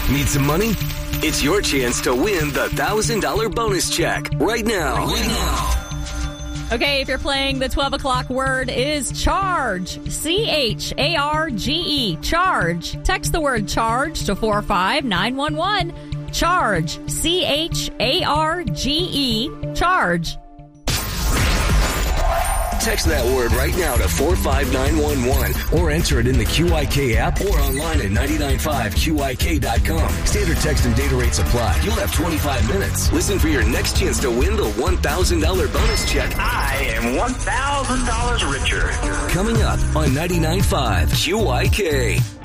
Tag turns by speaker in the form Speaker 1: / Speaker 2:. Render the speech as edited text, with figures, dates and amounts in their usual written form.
Speaker 1: Need some money? It's your chance to win the $1,000 bonus check right now.
Speaker 2: Okay, if you're playing, the 12 o'clock word is charge. CHARGE. Charge. Text the word charge to 45911. Charge. CHARGE. Charge.
Speaker 1: Text that word right now to 45911 or enter it in the QIK app or online at 995QIK.com. Standard text and data rates apply. You'll have 25 minutes. Listen for your next chance to win the $1,000 bonus check.
Speaker 3: I am $1,000 richer.
Speaker 1: Coming up on 995 QIK.